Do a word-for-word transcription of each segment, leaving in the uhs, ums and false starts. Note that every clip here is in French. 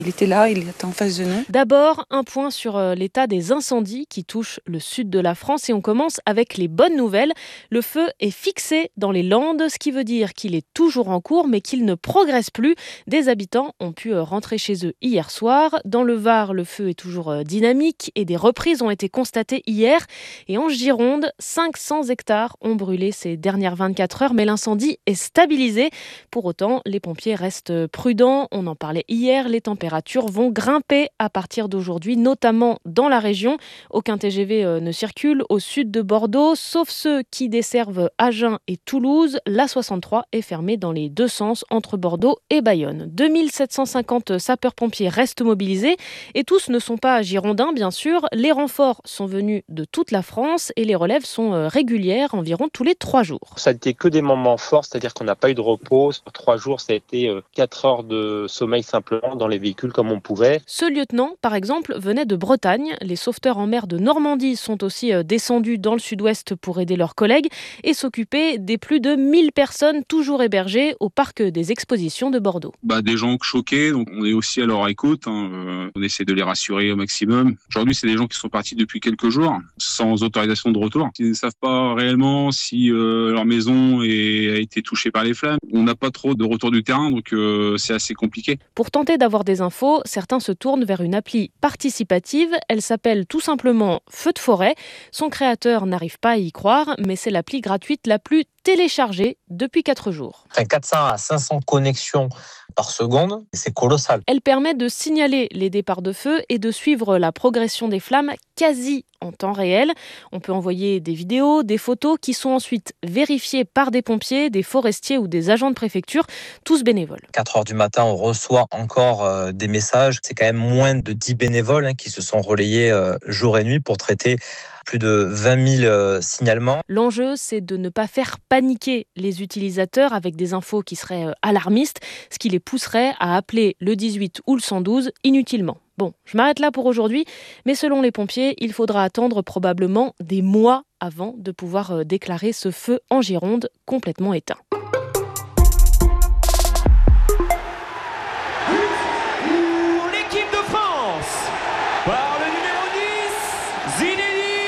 Il était là, il était en face de nous. D'abord, un point sur l'état des incendies qui touchent le sud de la France et on commence avec les bonnes nouvelles. Le feu est fixé dans les Landes, ce qui veut dire qu'il est toujours en cours mais qu'il ne progresse plus. Des habitants ont pu rentrer chez eux hier soir. Dans le Var, le feu est toujours dynamique et des reprises ont été constatées hier. Et en Gironde, cinq cents hectares ont brûlé ces dernières vingt-quatre heures mais l'incendie est stabilisé. Pour autant, les pompiers restent prudents. On en parlait hier, les températures vont grimper à partir d'aujourd'hui, notamment dans la région. Aucun T G V ne circule au sud de Bordeaux, sauf ceux qui desservent Agen et Toulouse. L'A soixante-trois est fermée dans les deux sens entre Bordeaux et Bayonne. deux mille sept cent cinquante sapeurs-pompiers restent mobilisés et tous ne sont pas girondins, bien sûr. Les renforts sont venus de toute la France et les relèves sont régulières, environ tous les trois jours. Ça n'était que des moments forts, c'est-à-dire qu'on n'a pas eu de repos. Sur trois jours, ça a été quatre heures de sommeil simplement dans les véhicules comme on pouvait. Ce lieutenant, par exemple, venait de Bretagne. Les sauveteurs en mer de Normandie sont aussi descendus dans le sud-ouest pour aider leurs collègues et s'occuper des plus de mille personnes toujours hébergées au parc des expositions de Bordeaux. Bah, des gens choqués, donc on est aussi à leur écoute. Hein. Euh, on essaie de les rassurer au maximum. Aujourd'hui, c'est des gens qui sont partis depuis quelques jours, sans autorisation de retour. Ils ne savent pas réellement si euh, leur maison est, a été touchée par les flammes. On n'a pas trop de retour du terrain, donc euh, c'est assez compliqué. Pour tenter d'avoir des infos, certains se tournent vers une appli participative. Elle s'appelle tout simplement Feu de forêt. Son créateur n'arrive pas à y croire, mais c'est l'appli gratuite la plus téléchargée depuis quatre jours. Enfin, quatre cents à cinq cents connexions par seconde, c'est colossal. Elle permet de signaler les départs de feu et de suivre la progression des flammes quasi en temps réel. On peut envoyer des vidéos, des photos qui sont ensuite vérifiées par des pompiers, des forestiers ou des agents de préfecture, tous bénévoles. quatre heures du matin, on reçoit encore euh, des messages. C'est quand même moins de dix bénévoles hein, qui se sont relayés euh, jour et nuit pour traiter plus de vingt mille euh, signalements. L'enjeu, c'est de ne pas faire paniquer les utilisateurs avec des infos qui seraient euh, alarmistes, ce qui les pousserait à appeler le dix-huit ou le cent douze inutilement. Bon, je m'arrête là pour aujourd'hui, mais selon les pompiers, il faudra attendre probablement des mois avant de pouvoir euh, déclarer ce feu en Gironde complètement éteint. L'équipe de France, par le numéro dix, Zinedine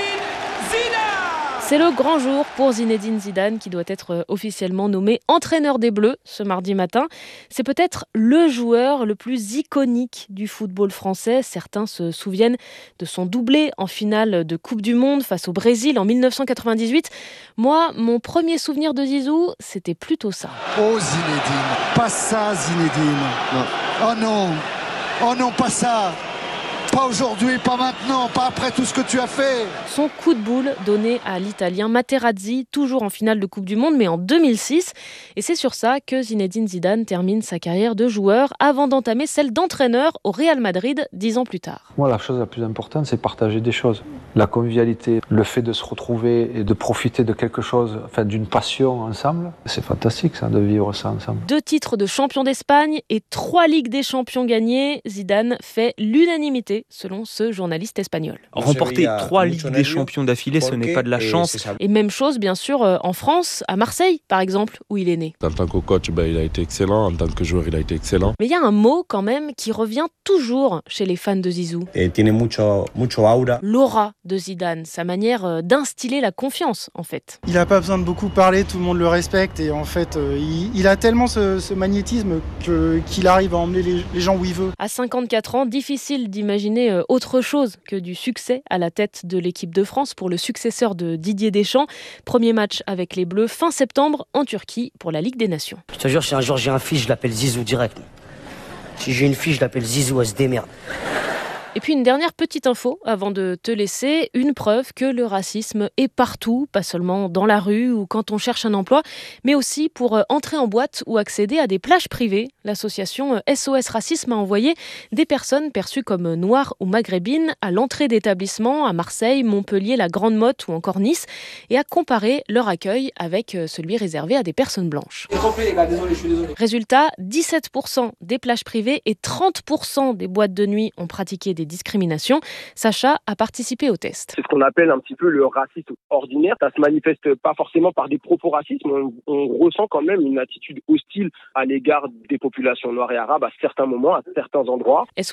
Zidane. C'est le grand jour pour Zinedine Zidane qui doit être officiellement nommé entraîneur des Bleus ce mardi matin. C'est peut-être le joueur le plus iconique du football français. Certains se souviennent de son doublé en finale de Coupe du Monde face au Brésil en dix-neuf cent quatre-vingt-dix-huit. Moi, mon premier souvenir de Zizou, c'était plutôt ça. Oh Zinedine, pas ça Zinedine. Non. Oh non, oh non, pas ça. Pas aujourd'hui, pas maintenant, pas après tout ce que tu as fait. Son coup de boule donné à l'Italien Materazzi, toujours en finale de Coupe du Monde, mais en deux mille six. Et c'est sur ça que Zinedine Zidane termine sa carrière de joueur avant d'entamer celle d'entraîneur au Real Madrid dix ans plus tard. Moi, la chose la plus importante, c'est partager des choses. La convivialité, le fait de se retrouver et de profiter de quelque chose, enfin d'une passion ensemble, c'est fantastique ça, de vivre ça ensemble. Deux titres de champion d'Espagne et trois Ligues des champions gagnées, Zidane fait l'unanimité selon ce journaliste espagnol. Remporter trois Ligues des champions d'affilée, ce n'est pas de la chance. Et même chose, bien sûr, en France, à Marseille, par exemple, où il est né. En tant que coach, ben, il a été excellent. En tant que joueur, il a été excellent. Mais il y a un mot, quand même, qui revient toujours chez les fans de Zizou. Et tiene mucho, mucho aura. L'aura de Zidane, sa manière d'instiller la confiance, en fait. Il n'a pas besoin de beaucoup parler, tout le monde le respecte. Et en fait, il, il a tellement ce, ce magnétisme que, qu'il arrive à emmener les, les gens où il veut. À cinquante-quatre ans, difficile d'imaginer autre chose que du succès à la tête de l'équipe de France pour le successeur de Didier Deschamps. Premier match avec les Bleus fin septembre en Turquie pour la Ligue des Nations. Je te jure, si un jour j'ai un fils, je l'appelle Zizou direct. Si j'ai une fille, je l'appelle Zizou, elle se démerde. Et puis une dernière petite info avant de te laisser, une preuve que le racisme est partout, pas seulement dans la rue ou quand on cherche un emploi, mais aussi pour entrer en boîte ou accéder à des plages privées. L'association S O S Racisme a envoyé des personnes perçues comme noires ou maghrébines à l'entrée d'établissements à Marseille, Montpellier, la Grande Motte ou encore Nice et a comparé leur accueil avec celui réservé à des personnes blanches. Complet, les gars, désolé, je suis désolé. Résultat, dix-sept pour cent des plages privées et trente pour cent des boîtes de nuit ont pratiqué des des discriminations. Sacha a participé au test. C'est ce qu'on appelle un petit peu le racisme ordinaire. Ça se manifeste pas forcément par des propos racistes, mais on, on ressent quand même une attitude hostile à l'égard des populations noires et arabes à certains moments, à certains endroits.